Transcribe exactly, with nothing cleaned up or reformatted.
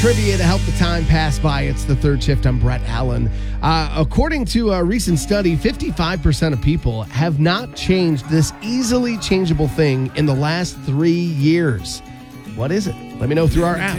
Trivia to help the time pass by. It's the third shift. I'm Brett Allen. Uh, according to a recent study, fifty-five percent of people have not changed this easily changeable thing in the last three years. What is it? Let me know through our app.